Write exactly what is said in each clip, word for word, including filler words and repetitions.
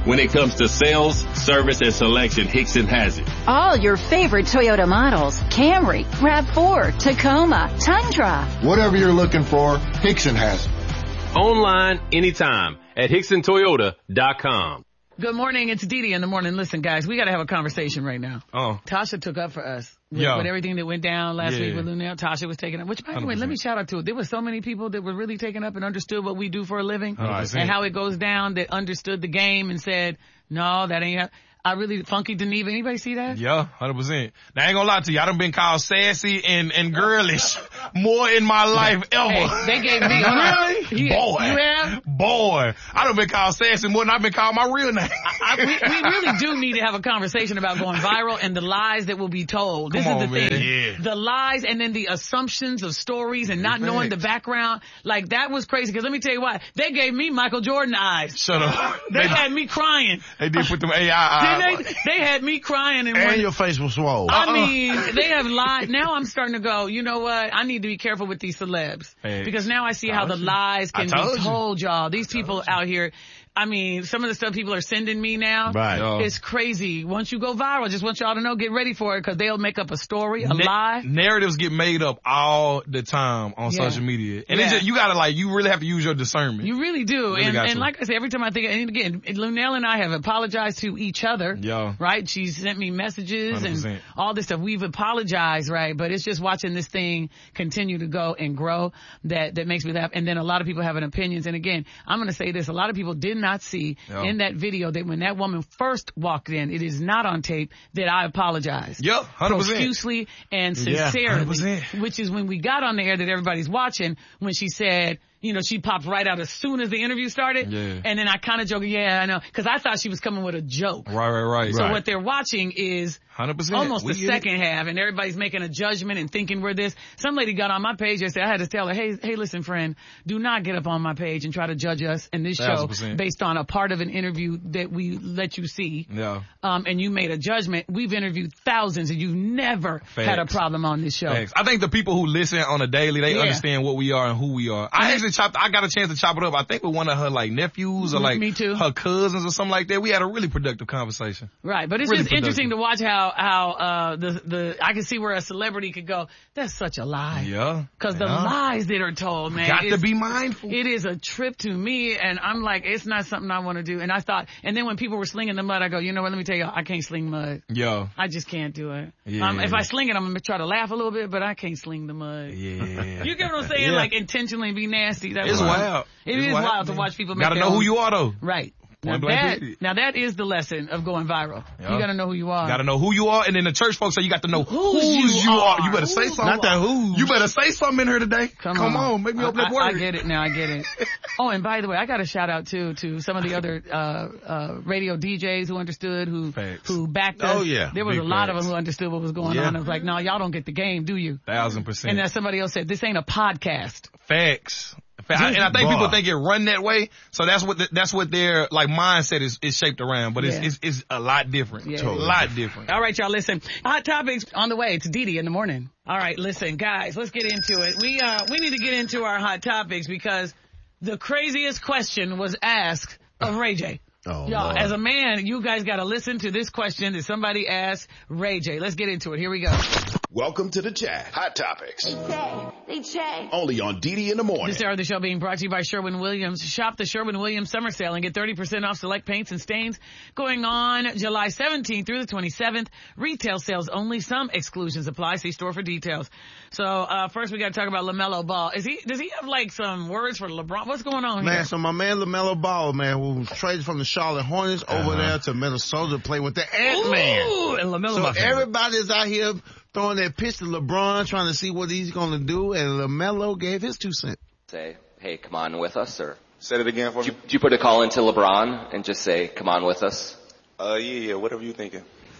When it comes to sales, service, and selection, Hickson has it. All your favorite Toyota models: Camry, RAV four, Tacoma, Tundra. Whatever you're looking for, Hickson has it. Online, anytime, at Hickson Toyota dot com. Good morning. It's Dee Dee in the morning. Listen, guys, we got to have a conversation right now. Oh. Tasha took up for us with, Yo. with everything that went down last Yeah. week with Lunel. Tasha was taking up, which, by the way, one hundred percent. let me shout out to it. There were so many people that were really taking up and understood what we do for a living one hundred percent. and how it goes down, that understood the game and said, no, that ain't, I really, Funky Geneva. Anybody see that? Yeah, one hundred percent. Now, I ain't gonna lie to you. I done been called sassy and, and girlish more in my life ever. Hey, they gave me, Really? Yeah, Boy. you have? Boy. I done been called sassy more than I've been called my real name. I, we, we really do need to have a conversation about going viral and the lies that will be told. This Come is on, the thing. man. Yeah. The lies and then the assumptions of stories and not Facts. knowing the background. Like, that was crazy. Because let me tell you why. They gave me Michael Jordan eyes. Shut up. They had me crying. They did put them A I eyes. Didn't they? They had me crying. And, And one, your face was swole. I Uh-uh. mean, they have lied. Now I'm starting to go, you know what? I need to be careful with these celebs. Facts. Because now I see how the you. lies I can told be you. told, y'all. These people out here, I mean, some of the stuff people are sending me now. Right. Yo. It's crazy. Once you go viral, just want y'all to know, get ready for it, because they'll make up a story, a Na- lie. Narratives get made up all the time on Yeah. social media. And Yeah. it's just, you gotta like, you really have to use your discernment. You really do. Really and got and to. like I said, every time I think, and again, Lunel and I have apologized to each other. Yeah. Right? She sent me messages one hundred percent. and all this stuff. We've apologized, right? But it's just watching this thing continue to go and grow that, that makes me laugh. And then a lot of people having opinions. And again, I'm going to say this. A lot of people did not see Yeah. in that video that when that woman first walked in, it is not on tape, that I apologized. Yep, one hundred percent. Profusely and Yeah, sincerely. one hundred percent. Which is when we got on the air that everybody's watching, when she said, you know, she popped right out as soon as the interview started. Yeah. And then I kind of joked, yeah, I know. Because I thought she was coming with a joke. Right, right, right. So right. what they're watching is one hundred percent. almost We the get it. second half, and everybody's making a judgment and thinking we're this. Some lady got on my page yesterday. I had to tell her, hey, hey, listen, friend, do not get up on my page and try to judge us in this show Thousand percent. based on a part of an interview that we let you see. Yeah. Um, and you made a judgment. We've interviewed thousands, and you've never had a Facts. problem on this show. Facts. I think the people who listen on a daily, they Yeah. understand what we are and who we are. I actually chopped, I got a chance to chop it up, I think with one of her like nephews or like Me too. her cousins or something like that. We had a really productive conversation. Right, but it's Really just interesting to productive. watch how how uh the the I can see where a celebrity could go. That's such a lie. Yeah. Because the Yeah. lies that are told, man, Got to it's- be mindful. It is a trip to me, and I'm like, it's not something I want to do. And I thought, and then when people were slinging the mud, I go, you know what? Let me tell you, I can't sling mud. Yo. I just can't do it. Yeah. Um, if I sling it, I'm gonna try to laugh a little bit, but I can't sling the mud. Yeah. You get what I'm saying? Yeah. Like intentionally be nasty. That's It's wild. wild. It It's is wild, wild to man. watch people make Gotta their know who own- you are though. Right. Now Point blank that, period. now that is the lesson of going viral. Yeah. You gotta know who you are. Gotta know who you are, and then the church folks say you got to know Whose whose, you you are. are. You better say Whose something. Not that who. You better say something in here today. Come, Come on. on, make me open I, that word. I, I get it now. I get it. Oh, and by the way, I got a shout out too to some of the other uh uh radio D Js who understood, who Facts. who backed us. Oh, yeah. There was Big a lot of facts. them who understood what was going Yeah. on. I was like, no, y'all don't get the game, do you? Thousand percent. And then somebody else said, this ain't a podcast. Facts. Fa- And I think Boy. people think it run that way, so that's what the, that's what their like mindset is, is shaped around. But it's, Yeah. it's it's a lot different. Yeah. A lot different. All right, y'all, listen. Hot topics on the way. It's Dee Dee in the morning. All right, listen, guys, let's get into it. We uh we need to get into our hot topics because the craziest question was asked of Ray J. Oh, Y'all, Lord. as a man, you guys got to listen to this question that somebody asked Ray J. Let's get into it. Here we go. Welcome to the chat. Hot topics. They say. Only on D D in the morning. This hour of the show being brought to you by Sherwin-Williams. Shop the Sherwin-Williams summer sale and get thirty percent off select paints and stains going on July seventeenth through the twenty-seventh. Retail sales only. Some exclusions apply. See store for details. So, uh, first we got to talk about LaMelo Ball. Is he, does he have like some words for LeBron? What's going on here? Man, so my man LaMelo Ball, man, who was traded from the Charlotte Hornets over there to Minnesota to play with the Ant-Man. Ooh, and LaMelo So my favorite. everybody's out here throwing that pitch to LeBron, trying to see what he's going to do, and LaMelo gave his two cents. Say, hey, come on with us, or Say it again for do me. you, do you put a call into LeBron and just say, come on with us? Uh, yeah, yeah, whatever you thinking.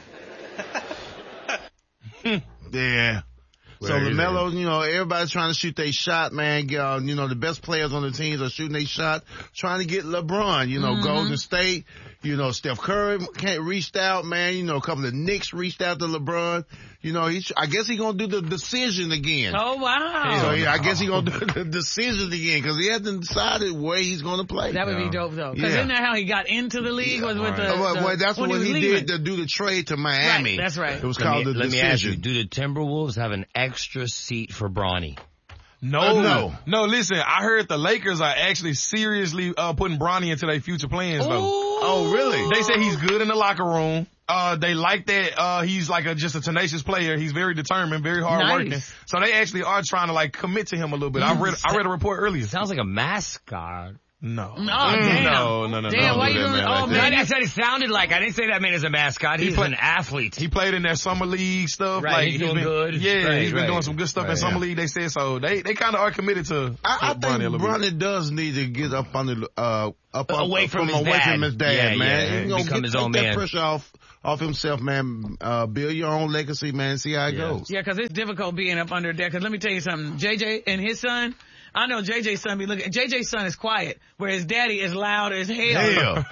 Yeah. So Very LaMelo, you know, everybody's trying to shoot their shot, man. Uh, you know, the best players on the teams are shooting their shot, trying to get LeBron. You know, Mm-hmm. Golden State, you know, Steph Curry can't reached out, man. You know, a couple of Knicks reached out to LeBron. You know, he's, I guess he's going to do the decision again. Oh, wow. So yeah, I guess he's going to do the decision again because he hasn't decided where he's going to play. That would be dope, though. Because Yeah. isn't that how he got into the league? Yeah, was with right. the, well, the well, that's when what he, he, was did leaving. to do the trade to Miami. Right, that's right. It was Let called me, the let me ask you, decision. do the Timberwolves have an extra seat for Bronny? No, Uh, no. no. Listen, I heard the Lakers are actually seriously uh, putting Bronny into their future plans, though. Oh, really? They say he's good in the locker room. Uh, they like that. Uh, he's like a, just a tenacious player. He's very determined, very hard Nice. working. So they actually are trying to like commit to him a little bit. I read, I read a report earlier. Sounds like a mascot. No. Oh, damn. No, no, no, Damn, no. why Don't you do doing that, Oh, man, like man. that. I said it sounded like, I didn't say that man is a mascot. He's play- an athlete. He played in that summer league stuff. Right, like he's doing been, good. Yeah, Right, he's been right. doing some good stuff in Right, summer yeah. league. They said so. They they kind of are committed to. I, I to think Bronny a little bit. Bronny does need to get up on the uh up Away up, from his away dad. from his dad, Yeah, man. yeah, You know, become get, his take own that man. pressure off off himself, man. Uh, build your own legacy, man. See how it goes. Yeah, because it's difficult being up under there. Because let me tell you something. J J and his son, I know J J's son be looking. J J's son is quiet, where his daddy is loud as hell. Hell,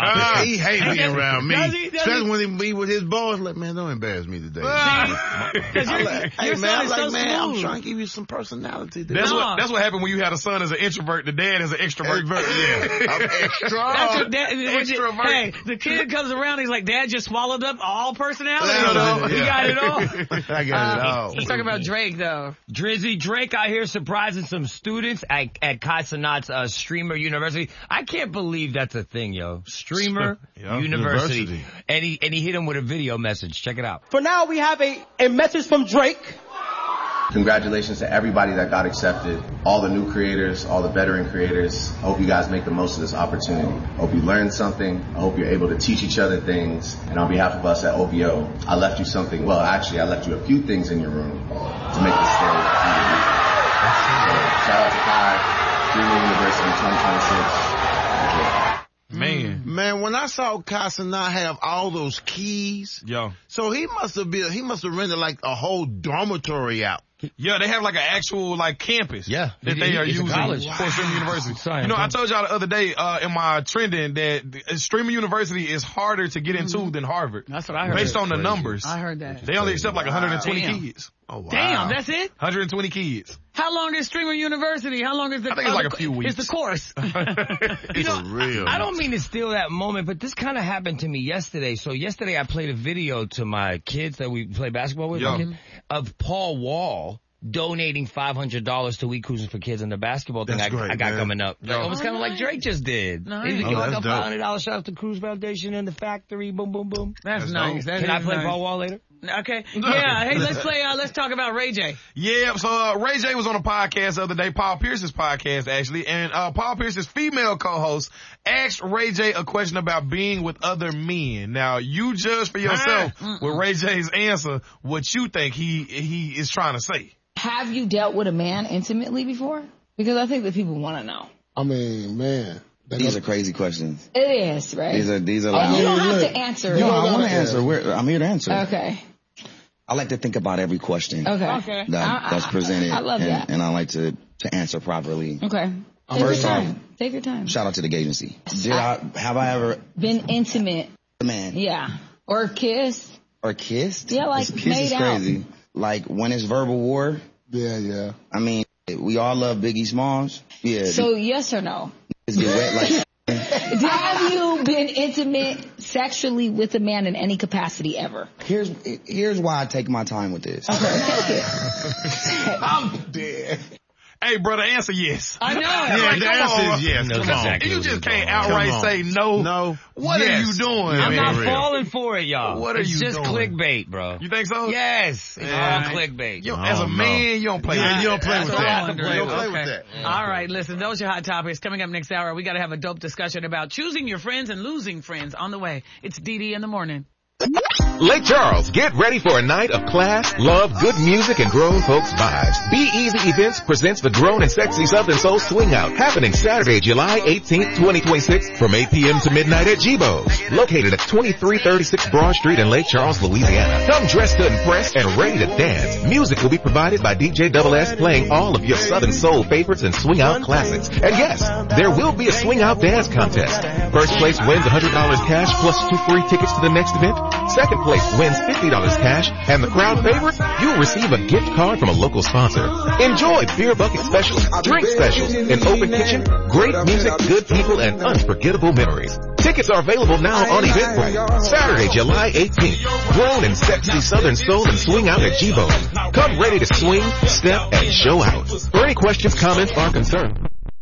he hate being around me, Does he? Does especially he? when he be with his boys. Like, man, don't embarrass me today. Because your, Like, hey, your man, son I'm is like, so man, I'm smooth. trying to give you some personality. Today. That's No. what that's what happened when you had a son as an introvert. The dad is an extrovert. yeah, I'm extra. That's your dad. Extrovert. Hey, the kid comes around, he's like, Dad just swallowed up all personality. Yeah, You know? yeah. He got it all. I got it all. Let's talk about Drake, though. Drizzy Drake out here surprising some students at, at Kai Cenat's uh, Streamer University. I can't believe that's a thing, yo. Streamer Yeah. University. University. And he, and he hit him with a video message. Check it out. For now, we have a, a message from Drake. Congratulations to everybody that got accepted, all the new creators, all the veteran creators. I hope you guys make the most of this opportunity. I hope you learned something. I hope you're able to teach each other things. And on behalf of us at O V O, I left you something. Well, actually, I left you a few things in your room to make this stay. Shout out to Kai, Streamer University twenty twenty-six. Man, Man, when I saw Casa not have all those keys, yo, so he must have been, he must have rented like a whole dormitory out. yeah, they have like an actual like campus. Yeah. that He- they he- are it's a using college. for Streamer University. Sorry, you know, I'm I told y'all the other day uh, in my trending that the- Streamer University is harder to get into than Harvard. That's what I heard. Based on the Crazy. numbers, I heard that. they only accept like one hundred twenty Damn. kids. Oh, wow. Damn, that's it? one hundred twenty kids. How long is Streamer University? How long is the I think it's uh, like a the- few Is weeks. the course? You know, For real. I don't mean to steal that moment, but this kind of happened to me yesterday. So yesterday I played a video to my kids that we play basketball with Yeah. of Paul Wall donating five hundred dollars to We Cruising for Kids in the basketball thing I, That's great, I got man. coming up. Like, Yo. almost kind of like Drake just did. Nice. He's like, Oh, yo, I that's got dope. five hundred dollars shout out to Cruise Foundation and the factory. Boom, boom, boom. That's, That's nice. dope. That Can I is play nice. Paul Wall later? Okay. Yeah. Hey, let's play. Uh, let's talk about Ray J. Yeah, so uh, Ray J was on a podcast the other day, Paul Pierce's podcast actually, and uh, Paul Pierce's female co-host asked Ray J a question about being with other men. Now, you judge for yourself with Ray J's answer what you think he he is trying to say. Have you dealt with a man intimately before? Because I think that people want to know. I mean, man. These are crazy questions. It is, right? These are, these are Oh, loud. you don't have to answer. No, it. I want to answer. We're, I'm here to answer. Okay. I like to think about every question Okay. Okay. that, I- that's I- presented. I love and, that. and I like to, to answer properly. Okay. Take First your off, time. Take your time. shout out to the agency. Did I, have I ever Been intimate. man Yeah. Or kissed. or kissed? Yeah, like Kiss made is out. crazy. Like when it's verbal war. Yeah, yeah. I mean, we all love Biggie Smalls. Yeah. So yes or no? Niggas get wet like. Have you been intimate sexually with a man in any capacity ever? Here's here's why I take my time with this. I'm dead. Hey, brother, answer yes. I know. Yeah, Like, the come answer on. is yes. Knows Come on. exactly You what just he's can't doing. outright Come on. say no. No. What Yes. are you doing? Yeah, I'm man. not real. falling for it, y'all. What are it's you just doing? clickbait, bro. You think so? Yes. It's Yeah. all clickbait. You, No, as a no. man, you don't play Yeah, with you that. don't play That's with what that. I'm wondering. You don't play Okay. with that. All right, listen, those are hot topics. Coming up next hour, we got to have a dope discussion about choosing your friends and losing friends on the way. It's D D in the morning. Lake Charles, get ready for a night of class, love, good music, and grown folks vibes. Be Easy Events presents the Grown and Sexy Southern Soul Swing Out, happening Saturday, July eighteenth, twenty twenty-six, from eight p.m. to midnight at Jibo's, located at twenty-three thirty-six Broad Street in Lake Charles, Louisiana. Come dressed to impress and ready to dance. Music will be provided by D J Double S, playing all of your Southern Soul favorites and Swing Out classics. And yes, there will be a Swing Out dance contest. First place wins one hundred dollars cash plus two free tickets to the next event. Second place wins fifty dollars cash, and the crowd favorite, you'll receive a gift card from a local sponsor. Enjoy beer bucket specials, drink specials, an open kitchen, great music, good people, and unforgettable memories. Tickets are available now on Eventbrite. Saturday, July eighteenth. Grown and sexy Southern Soul and Swing Out at G-Bo. Come ready to swing, step, and show out. For any questions, comments, or concerns.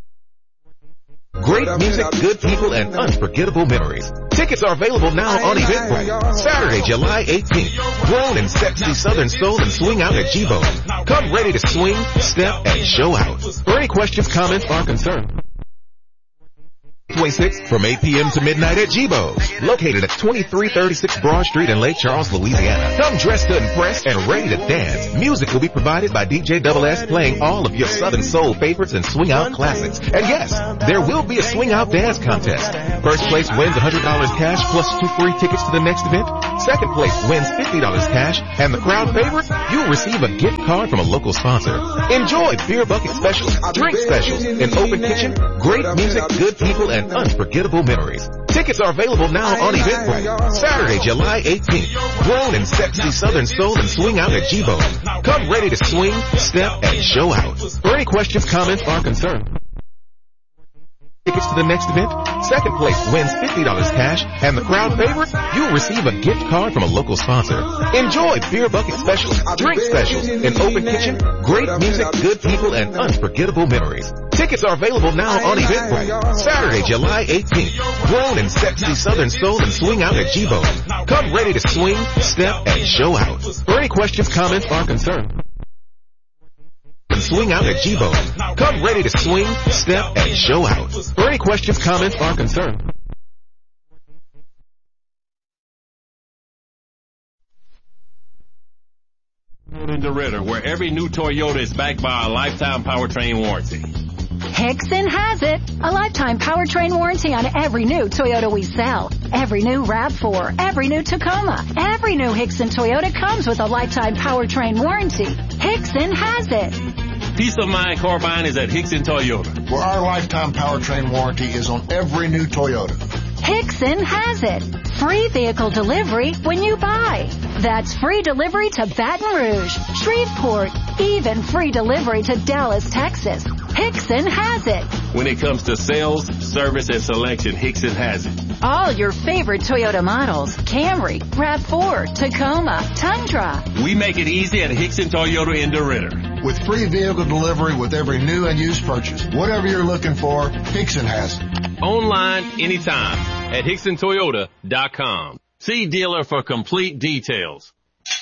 Great music, good people, and unforgettable memories. Tickets are available now on Eventbrite. Saturday, July eighteenth. Grown and sexy Southern Soul and Swing Out at G-Bo. Come ready to swing, step, and show out. For any questions, comments, or concerns. twenty-six from eight p.m. to midnight at G-Bo's, located at twenty-three thirty-six Broad Street in Lake Charles, Louisiana. Come dressed to impress and ready to dance. Music will be provided by D J Double S, playing all of your Southern Soul favorites and swing out classics. And yes, there will be a swing out dance contest. First place wins one hundred dollars cash plus two free tickets to the next event. Second place wins fifty dollars cash, and the crowd favorite, you'll receive a gift card from a local sponsor. Enjoy beer bucket specials, drink specials, an open kitchen, great music, good people, and unforgettable memories. Tickets are available now on Eventbrite. Saturday, July eighteenth. Grown and sexy Southern Soul and Swing Out at G-Bo. Come ready to swing, step, and show out. For any questions, comments, or concerns. Tickets to the next event. Second place wins fifty dollars cash, and the crowd favorite, you'll receive a gift card from a local sponsor. Enjoy beer bucket specials, drink specials, an open kitchen, great music, good people, and unforgettable memories. Tickets are available now on Eventbrite. Saturday, July eighteenth. Grown and sexy Southern Soul and Swing Out at G-Bo. Come ready to swing, step, and show out. For any questions, comments, or concerns. Swing Out at G-Bo. Come ready to swing, step, and show out. For any questions, comments, or concerns. In DeRidder, where every new Toyota is backed by a lifetime powertrain warranty. Hickson has it. A lifetime powertrain warranty on every new Toyota we sell. Every new RAV four, every new Tacoma, every new Hickson Toyota comes with a lifetime powertrain warranty. Hickson has it. Peace of mind car buying is at Hickson Toyota, where our lifetime powertrain warranty is on every new Toyota. Hickson has it. Free vehicle delivery when you buy. That's free delivery to Baton Rouge, Shreveport, even free delivery to Dallas, Texas. Hickson has it. When it comes to sales, service, and selection, Hickson has it. All your favorite Toyota models: Camry, RAV four, Tacoma, Tundra. We make it easy at Hickson Toyota in DeRidder. With free vehicle delivery with every new and used purchase. Whatever you're looking for, Hickson has it. Online, anytime, at Hickson Toyota dot com. See dealer for complete details.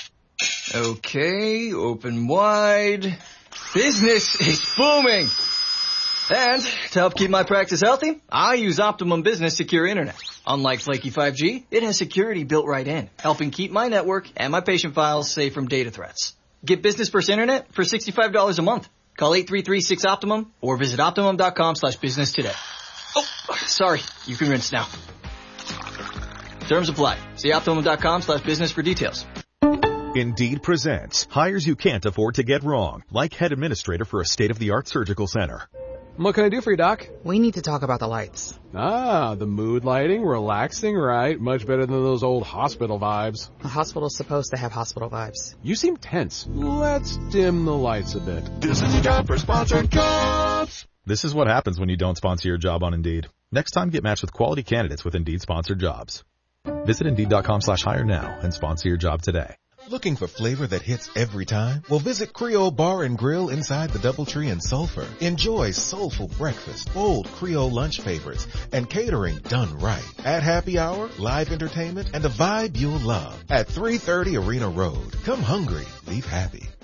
Okay, open wide. Business is booming. And to help keep my practice healthy, I use Optimum Business Secure Internet. Unlike flaky five G, it has security built right in, helping keep my network and my patient files safe from data threats. Get Business First Internet for sixty-five dollars a month. Call eight three three six Optimum or visit Optimum dot com slash business today. Oh, sorry. You can rinse now. Terms apply. See Optimum dot com slash business for details. Indeed presents hires you can't afford to get wrong, like head administrator for a state-of-the-art surgical center. What can I do for you, Doc? We need to talk about the lights. Ah, the mood lighting, relaxing, right? Much better than those old hospital vibes. A hospital's supposed to have hospital vibes. You seem tense. Let's dim the lights a bit. This is your job for sponsored jobs. This is what happens when you don't sponsor your job on Indeed. Next time, get matched with quality candidates with Indeed sponsored jobs. Visit Indeed dot com slash hire now and sponsor your job today. Looking for flavor that hits every time? Well, visit Creole Bar and Grill inside the Doubletree in Sulphur. Enjoy soulful breakfast, bold Creole lunch favorites, and catering done right. At happy hour, live entertainment, and a vibe you'll love. At three thirty Arena Road. Come hungry, leave happy.